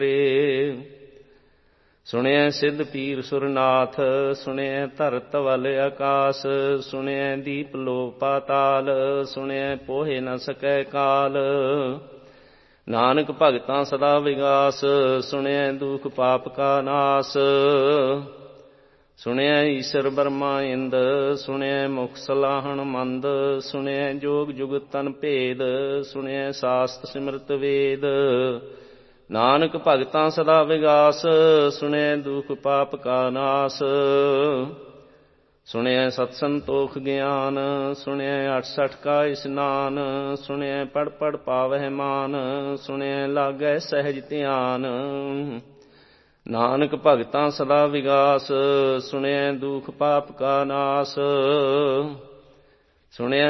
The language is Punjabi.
ਸੁਣਿਐ ਸਿੱਧ ਪੀਰ ਸੁਰਨਾਥ, ਸੁਣਿਐ ਧਰਤ ਵਲ ਆਕਾਸ, ਸੁਣਿਐ ਦੀਪ ਲੋ ਪਾਤਾਲ, ਸੁਣਿਐ ਪੋਹਿ ਨ ਸਕੈ ਕਾਲ। ਨਾਨਕ ਭਗਤਾਂ ਸਦਾ ਵਿਗਾਸ, ਸੁਣਿਐ ਦੁਖ ਪਾਪ ਕਾ ਨਾਸ। ਸੁਣਿਐ ਈਸ਼ਰ ਬਰਮਾ ਇੰਦ, ਸੁਣਿਐ ਮੁਖ ਸਲਾਹਣ ਮੰਦ, ਸੁਣਿਐ ਜੋਗ ਜੁਗਤ ਤਨ ਭੇਦ, ਸੁਣਿਐ ਸਾਸਤ ਸਿਮਰਤ ਵੇਦ। ਨਾਨਕ ਭਗਤਾਂ ਸਦਾ ਵਿਗਾਸ, ਸੁਣਿਐ ਦੁਖ ਪਾਪ ਕਾ ਨਾਸ। ਸੁਣਿਐ ਸਤ ਸੰਤੋਖ ਗਿਆਨ, ਸੁਣਿਐ 68 ਕਾ ਇਸਨਾਨ, ਸੁਣਿਐ ਪੜ੍ਹ ਪੜ੍ਹ ਪਾਵਹਿ ਮਾਨ, ਸੁਣਿਐ ਲਾਗੈ ਸਹਿਜ ਧਿਆਨ। ਨਾਨਕ ਭਗਤਾਂ ਸਦਾ ਵਿਗਾਸ, ਸੁਣਿਐ ਦੁਖ ਪਾਪ ਕਾ ਨਾਸ। ਸੁਣਿਐ